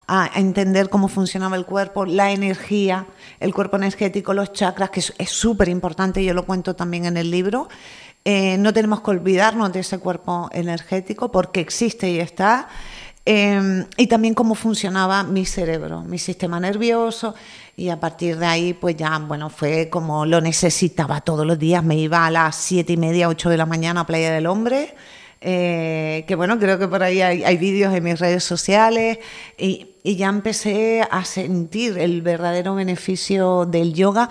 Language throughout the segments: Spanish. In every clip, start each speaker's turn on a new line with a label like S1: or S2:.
S1: a entender cómo funcionaba el cuerpo, la energía, el cuerpo energético, los chakras, que es súper importante, yo lo cuento también en el libro. No tenemos que olvidarnos de ese cuerpo energético porque existe y está. Y también cómo funcionaba mi cerebro, mi sistema nervioso, y a partir de ahí pues ya, bueno, fue como lo necesitaba todos los días. Me iba a las 7:30, 8 de la mañana a Playa del Hombre, que bueno, creo que por ahí hay vídeos en mis redes sociales, y ya empecé a sentir el verdadero beneficio del yoga.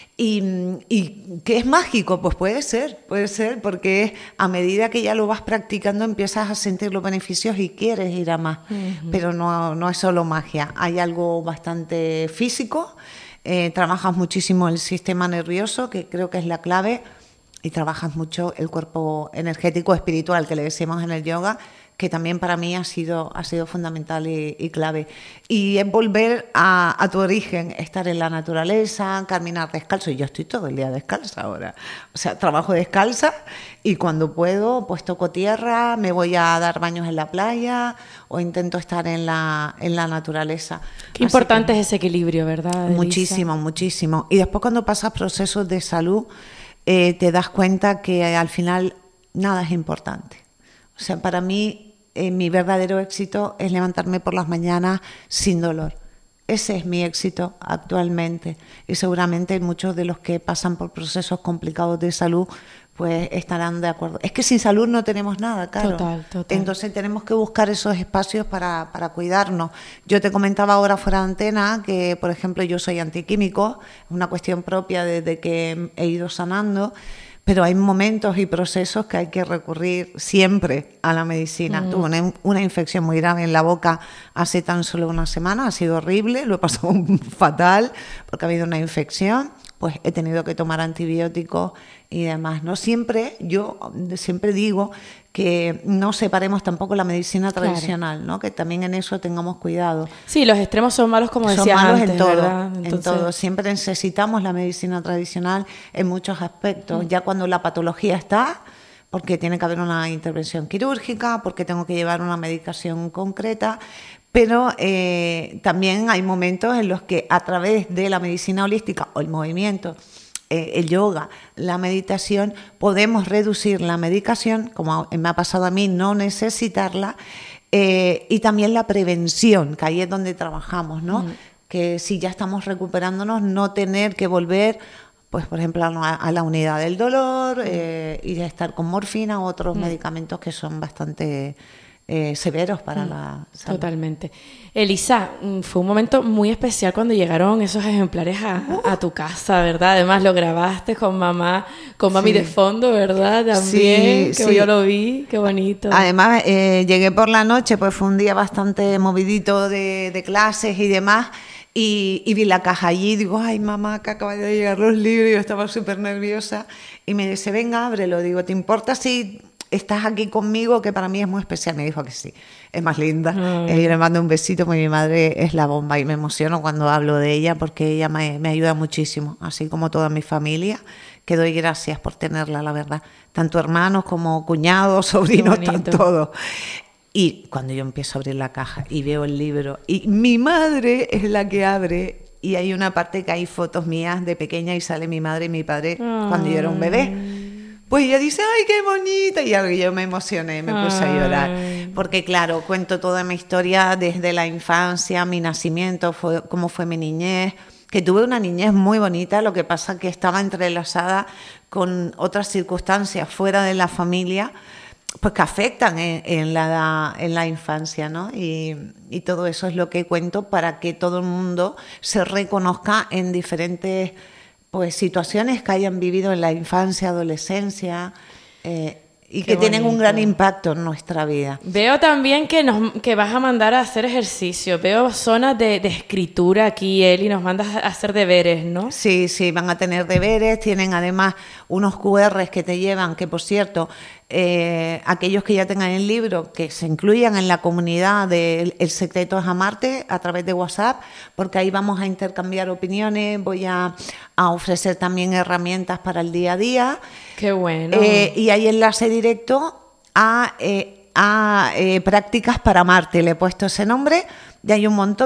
S1: ¿Y qué es mágico? Pues puede ser, porque a medida que ya lo vas practicando empiezas a sentir los beneficios y quieres ir a más. Pero no es solo magia, hay algo bastante físico, trabajas muchísimo el sistema nervioso, que creo que es la clave, y trabajas mucho el cuerpo energético espiritual, que le decimos en el yoga, que también para mí ha sido fundamental y clave. Y es volver a tu origen, estar en la naturaleza, caminar descalzo. Y yo estoy todo el día descalza ahora. O sea, trabajo descalza y cuando puedo, pues toco tierra, me voy a dar baños en la playa o intento estar en la naturaleza.
S2: Qué importante es ese equilibrio, ¿verdad, Elisa?
S1: Muchísimo, muchísimo. Y después cuando pasas procesos de salud, te das cuenta que al final nada es importante. O sea, para mí, mi verdadero éxito es levantarme por las mañanas sin dolor. Ese es mi éxito actualmente. Y seguramente muchos de los que pasan por procesos complicados de salud pues estarán de acuerdo. Es que sin salud no tenemos nada, claro.
S2: Total.
S1: Entonces tenemos que buscar esos espacios para cuidarnos. Yo te comentaba ahora fuera de antena que, por ejemplo, yo soy antiquímico, es una cuestión propia desde que he ido sanando. Pero hay momentos y procesos que hay que recurrir siempre a la medicina. Tuve una infección muy grave en la boca hace tan solo una semana, ha sido horrible, lo he pasado fatal porque ha habido una infección, pues he tenido que tomar antibióticos y demás, ¿no? Yo siempre digo que no separemos tampoco la medicina tradicional, claro, ¿no? Que también en eso tengamos cuidado.
S2: Sí, los extremos son malos, como decías antes. Son malos
S1: en todo,
S2: ¿verdad?
S1: Entonces... en todo. Siempre necesitamos la medicina tradicional en muchos aspectos. Ya cuando la patología está, porque tiene que haber una intervención quirúrgica, porque tengo que llevar una medicación concreta, pero también hay momentos en los que a través de la medicina holística o el movimiento, el yoga, la meditación, podemos reducir la medicación, como me ha pasado a mí, no necesitarla, y también la prevención, que ahí es donde trabajamos, ¿no? Que si ya estamos recuperándonos, no tener que volver, pues por ejemplo, a la unidad del dolor, y de estar con morfina u otros medicamentos que son bastante severos para la salud.
S2: Totalmente. Elisa, fue un momento muy especial cuando llegaron esos ejemplares a tu casa, ¿verdad? Además lo grabaste con mamá, con mami de fondo, ¿verdad? También, que yo lo vi, qué bonito.
S1: Además, llegué por la noche, pues fue un día bastante movidito de clases y demás, y vi la caja allí y digo, ay mamá, que acaban de llegar los libros, y yo estaba súper nerviosa, y me dice, venga, ábrelo. Digo, ¿te importa si estás aquí conmigo? Que para mí es muy especial. Me dijo que sí, es más linda. Y le mando un besito, porque mi madre es la bomba y me emociono cuando hablo de ella porque ella me ayuda muchísimo, así como toda mi familia, que doy gracias por tenerla, la verdad. Tanto hermanos como cuñados, sobrinos, todo. Y cuando yo empiezo a abrir la caja y veo el libro, y mi madre es la que abre, y hay una parte que hay fotos mías de pequeña y sale mi madre y mi padre cuando yo era un bebé. Pues ella dice, ¡ay, qué bonita! Y yo me emocioné, me puse a llorar. Porque, claro, cuento toda mi historia desde la infancia, mi nacimiento, cómo fue mi niñez, que tuve una niñez muy bonita, lo que pasa que estaba entrelazada con otras circunstancias fuera de la familia, pues que afectan en la infancia, ¿no? Y todo eso es lo que cuento para que todo el mundo se reconozca en diferentes pues situaciones que hayan vivido en la infancia, adolescencia, y que tienen un gran impacto en nuestra vida.
S2: Veo también que vas a mandar a hacer ejercicio. Veo zonas de escritura aquí, Eli, nos mandas a hacer deberes, ¿no? Sí,
S1: van a tener deberes. Tienen además unos QRs que te llevan, que por cierto, aquellos que ya tengan el libro, que se incluyan en la comunidad de El Secreto es Amarte a través de WhatsApp, porque ahí vamos a intercambiar opiniones, voy a ofrecer también herramientas para el día a día.
S2: ¡Qué bueno!
S1: Y hay enlace directo a prácticas para amarte, le he puesto ese nombre, y hay un montón